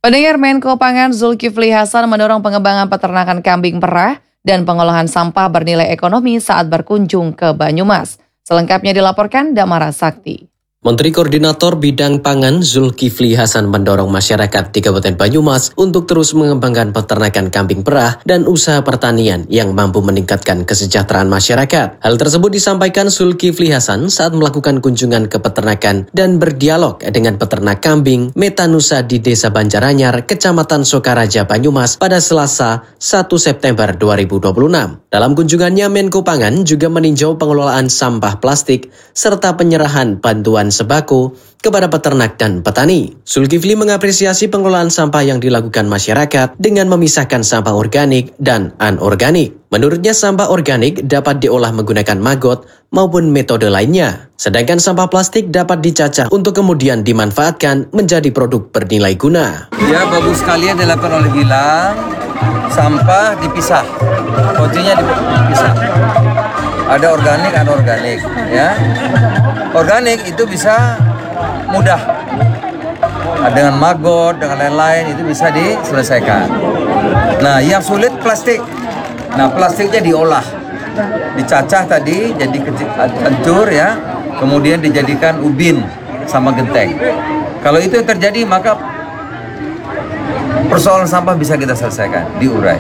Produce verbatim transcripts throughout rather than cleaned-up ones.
Pendengar, Menko Pangan Zulkifli Hasan mendorong pengembangan peternakan kambing perah dan pengolahan sampah bernilai ekonomi saat berkunjung ke Banyumas. Selengkapnya dilaporkan Damara Sakti. Menteri Koordinator Bidang Pangan Zulkifli Hasan mendorong masyarakat di Kabupaten Banyumas untuk terus mengembangkan peternakan kambing perah dan usaha pertanian yang mampu meningkatkan kesejahteraan masyarakat. Hal tersebut disampaikan Zulkifli Hasan saat melakukan kunjungan ke peternakan dan berdialog dengan peternak kambing Metanusa di Desa Banjaranyar, Kecamatan Sokaraja, Banyumas pada Selasa satu September dua ribu dua puluh enam. Dalam kunjungannya, Menko Pangan juga meninjau pengelolaan sampah plastik serta penyerahan bantuan sembako kepada peternak dan petani. Zulkifli mengapresiasi pengelolaan sampah yang dilakukan masyarakat dengan memisahkan sampah organik dan anorganik. Menurutnya, sampah organik dapat diolah menggunakan maggot maupun metode lainnya. Sedangkan sampah plastik dapat dicacah untuk kemudian dimanfaatkan menjadi produk bernilai guna. Ya, bagus sekali yang dilakukan oleh Gilang. Sampah dipisah, kuncinya dipisah. Ada organik, anorganik, ya. Organik itu bisa mudah, dengan maggot, dengan lain-lain itu bisa diselesaikan. Nah, yang sulit plastik. Nah, plastiknya diolah, dicacah tadi jadi kecil, hancur ya, kemudian dijadikan ubin sama genteng. Kalau itu yang terjadi, maka persoalan sampah bisa kita selesaikan, diurai.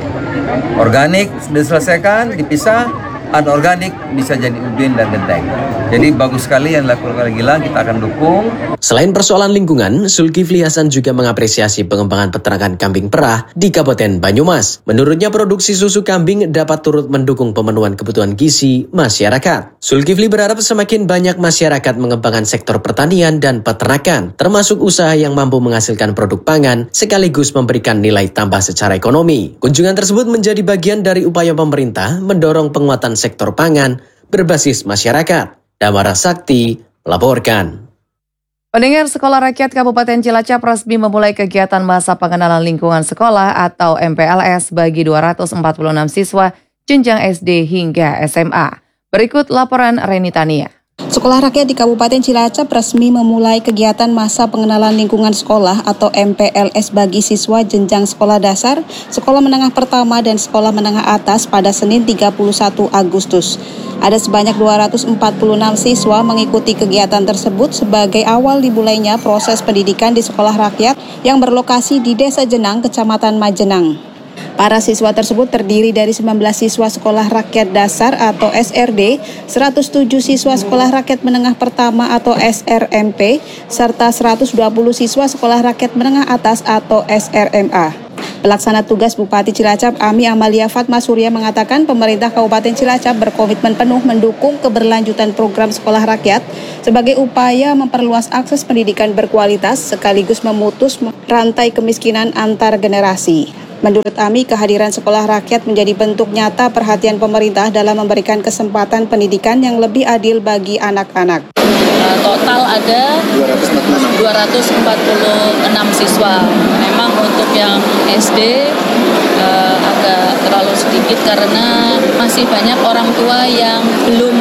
Organik diselesaikan, dipisah, anorganik bisa jadi ubin dan genteng. Jadi bagus sekali yang dilakukan oleh Gilang, kita akan dukung. Selain persoalan lingkungan, Zulkifli Hasan juga mengapresiasi pengembangan peternakan kambing perah di Kabupaten Banyumas. Menurutnya, produksi susu kambing dapat turut mendukung pemenuhan kebutuhan gizi masyarakat. Zulkifli berharap semakin banyak masyarakat mengembangkan sektor pertanian dan peternakan, termasuk usaha yang mampu menghasilkan produk pangan sekaligus memberikan nilai tambah secara ekonomi. Kunjungan tersebut menjadi bagian dari upaya pemerintah mendorong penguatan sektor pangan berbasis masyarakat. Damara Sakti melaporkan. Pendengar, Sekolah Rakyat Kabupaten Cilacap resmi memulai kegiatan masa pengenalan lingkungan sekolah atau M P L S bagi dua ratus empat puluh enam siswa jenjang S D hingga S M A. Berikut laporan Reni Tania. Sekolah Rakyat di Kabupaten Cilacap resmi memulai kegiatan masa pengenalan lingkungan sekolah atau M P L S bagi siswa jenjang sekolah dasar, sekolah menengah pertama, dan sekolah menengah atas pada Senin tiga puluh satu Agustus. Ada sebanyak dua ratus empat puluh enam siswa mengikuti kegiatan tersebut sebagai awal dimulainya proses pendidikan di Sekolah Rakyat yang berlokasi di Desa Jenang, Kecamatan Majenang. Para siswa tersebut terdiri dari sembilan belas siswa Sekolah Rakyat Dasar atau S R D, seratus tujuh siswa Sekolah Rakyat Menengah Pertama atau S R M P, serta seratus dua puluh siswa Sekolah Rakyat Menengah Atas atau S R M A. Pelaksana tugas Bupati Cilacap Ami Amalia Fatma Surya mengatakan pemerintah Kabupaten Cilacap berkomitmen penuh mendukung keberlanjutan program Sekolah Rakyat sebagai upaya memperluas akses pendidikan berkualitas sekaligus memutus rantai kemiskinan antar generasi. Menurut Ami, kehadiran Sekolah Rakyat menjadi bentuk nyata perhatian pemerintah dalam memberikan kesempatan pendidikan yang lebih adil bagi anak-anak. Total ada dua ratus empat puluh enam siswa. Memang untuk yang S D uh, agak terlalu sedikit karena masih banyak orang tua yang belum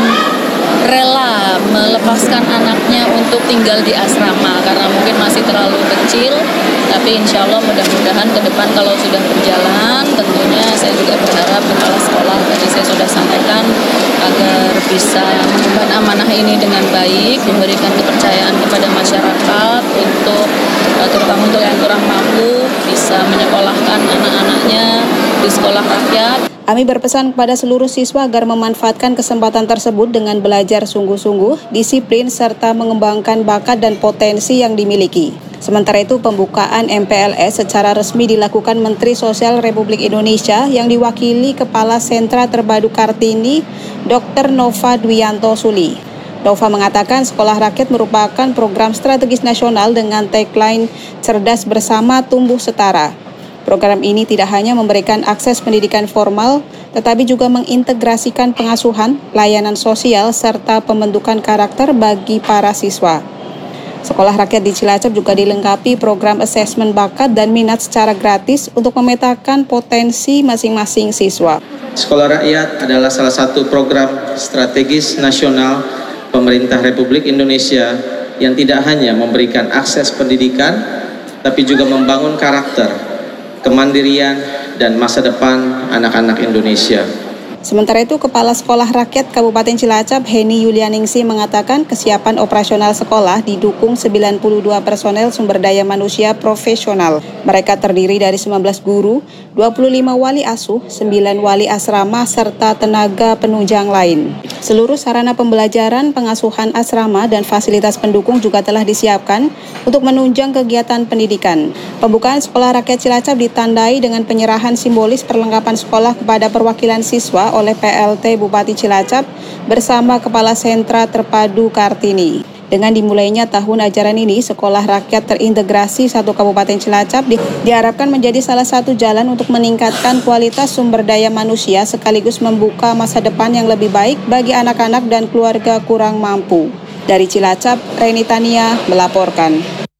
rela melepaskan anaknya untuk tinggal di asrama karena mungkin masih terlalu kecil. Tapi insya Allah mudah-mudahan ke depan kalau sudah berjalan, tentunya saya juga berharap kepala sekolah tadi saya sudah sampaikan agar bisa mengemban amanah ini dengan baik, memberikan kepercayaan kepada masyarakat untuk terutama untuk yang kurang mampu bisa menyekolahkan anak-anaknya di Sekolah Rakyat. Ami berpesan kepada seluruh siswa agar memanfaatkan kesempatan tersebut dengan belajar sungguh-sungguh, disiplin, serta mengembangkan bakat dan potensi yang dimiliki. Sementara itu, pembukaan M P L S secara resmi dilakukan Menteri Sosial Republik Indonesia yang diwakili Kepala Sentra Terpadu Kartini, Dokter Nova Dwianto Suli. Nova mengatakan Sekolah Rakyat merupakan program strategis nasional dengan tagline Cerdas Bersama Tumbuh Setara. Program ini tidak hanya memberikan akses pendidikan formal, tetapi juga mengintegrasikan pengasuhan, layanan sosial, serta pembentukan karakter bagi para siswa. Sekolah Rakyat di Cilacap juga dilengkapi program asesmen bakat dan minat secara gratis untuk memetakan potensi masing-masing siswa. Sekolah Rakyat adalah salah satu program strategis nasional pemerintah Republik Indonesia yang tidak hanya memberikan akses pendidikan, tapi juga membangun karakter, kemandirian, dan masa depan anak-anak Indonesia. Sementara itu, Kepala Sekolah Rakyat Kabupaten Cilacap, Heni Yulianingsi, mengatakan kesiapan operasional sekolah didukung sembilan puluh dua personel sumber daya manusia profesional. Mereka terdiri dari sembilan belas guru, dua puluh lima wali asuh, sembilan wali asrama, serta tenaga penunjang lain. Seluruh sarana pembelajaran, pengasuhan asrama, dan fasilitas pendukung juga telah disiapkan untuk menunjang kegiatan pendidikan. Pembukaan Sekolah Rakyat Cilacap ditandai dengan penyerahan simbolis perlengkapan sekolah kepada perwakilan siswa oleh P L T Bupati Cilacap bersama Kepala Sentra Terpadu Kartini. Dengan dimulainya tahun ajaran ini, Sekolah Rakyat Terintegrasi satu Kabupaten Cilacap di, diharapkan menjadi salah satu jalan untuk meningkatkan kualitas sumber daya manusia sekaligus membuka masa depan yang lebih baik bagi anak-anak dan keluarga kurang mampu. Dari Cilacap, Reni Tania melaporkan.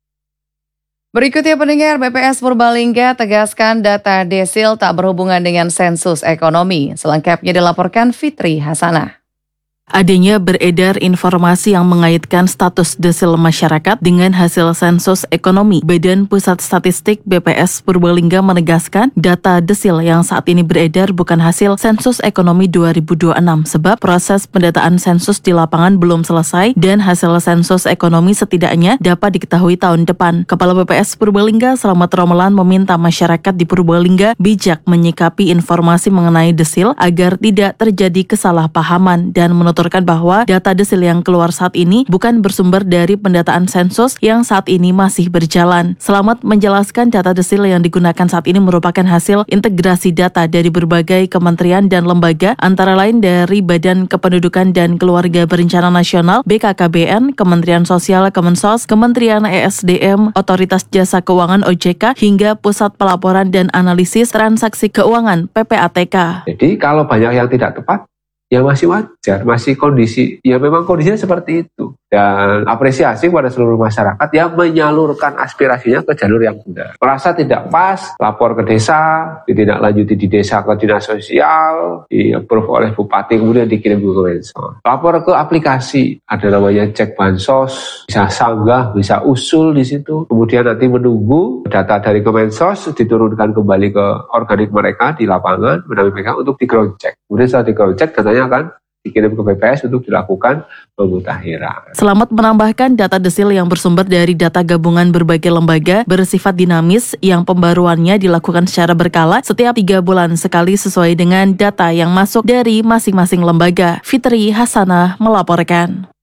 Berikutnya pendengar, B P S Purbalingga tegaskan data desil tak berhubungan dengan sensus ekonomi. Selengkapnya dilaporkan Fitri Hasanah. Adanya beredar informasi yang mengaitkan status desil masyarakat dengan hasil sensus ekonomi. Badan Pusat Statistik B P S Purbalingga menegaskan data desil yang saat ini beredar bukan hasil sensus ekonomi dua ribu dua puluh enam sebab proses pendataan sensus di lapangan belum selesai dan hasil sensus ekonomi setidaknya dapat diketahui tahun depan. Kepala B P S Purbalingga Slamet Romelan meminta masyarakat di Purbalingga bijak menyikapi informasi mengenai desil agar tidak terjadi kesalahpahaman dan menuturkan bahwa data desil yang keluar saat ini bukan bersumber dari pendataan sensus yang saat ini masih berjalan. Slamet menjelaskan data desil yang digunakan saat ini merupakan hasil integrasi data dari berbagai kementerian dan lembaga, antara lain dari Badan Kependudukan dan Keluarga Berencana Nasional B K K B N, Kementerian Sosial Kemensos, Kementerian E S D M, Otoritas Jasa Keuangan O J K, hingga Pusat Pelaporan dan Analisis Transaksi Keuangan P P A T K. Jadi kalau banyak yang tidak tepat, ya masih wajar, masih kondisi, ya memang kondisinya seperti itu. Dan apresiasi kepada seluruh masyarakat yang menyalurkan aspirasinya ke jalur yang benar. Merasa tidak pas, lapor ke desa, ditindaklanjuti di desa ke dinas sosial, di-approve oleh bupati, kemudian dikirim ke Kemensos. Lapor ke aplikasi, ada namanya cek bansos, bisa sanggah, bisa usul di situ. Kemudian nanti menunggu data dari Kemensos diturunkan kembali ke organik mereka di lapangan, menawi mereka untuk di-ground check. Kemudian setelah di-ground check, katanya akan dikirim ke B P S untuk dilakukan pemutahiran. Slamet menambahkan data desil yang bersumber dari data gabungan berbagai lembaga bersifat dinamis yang pembaruannya dilakukan secara berkala setiap tiga bulan sekali sesuai dengan data yang masuk dari masing-masing lembaga. Fitri Hasanah melaporkan.